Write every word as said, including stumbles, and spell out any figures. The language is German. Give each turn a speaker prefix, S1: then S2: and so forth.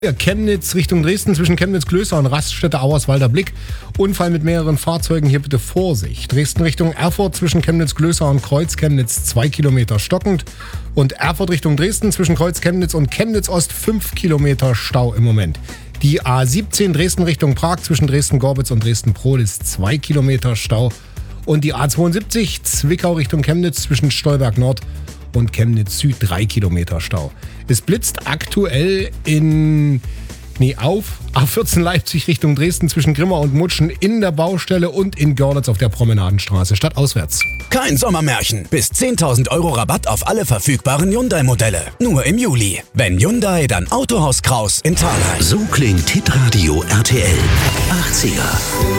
S1: Ja, Chemnitz Richtung Dresden zwischen Chemnitz-Klöster und Raststätte Auerswalder Blick. Unfall mit mehreren Fahrzeugen, hier bitte Vorsicht. Dresden Richtung Erfurt zwischen Chemnitz-Klöster und Kreuz Chemnitz zwei Kilometer stockend. Und Erfurt Richtung Dresden zwischen Kreuz Chemnitz und Chemnitz Ost fünf Kilometer Stau im Moment. Die A siebzehn Dresden Richtung Prag zwischen Dresden-Gorbitz und Dresden-Prohl ist zwei Kilometer Stau. Und die A zweiundsiebzig Zwickau Richtung Chemnitz zwischen Stolberg Nord und Chemnitz Süd drei Kilometer Stau. Es blitzt aktuell in, nee, auf A vierzehn Leipzig Richtung Dresden zwischen Grimma und Mutschen in der Baustelle und in Görlitz auf der Promenadenstraße stadtauswärts.
S2: Kein Sommermärchen. Bis zehntausend Euro Rabatt auf alle verfügbaren Hyundai-Modelle. Nur im Juli. Wenn Hyundai, dann Autohaus Kraus in Thalheim.
S3: So klingt Hitradio R T L. achtziger.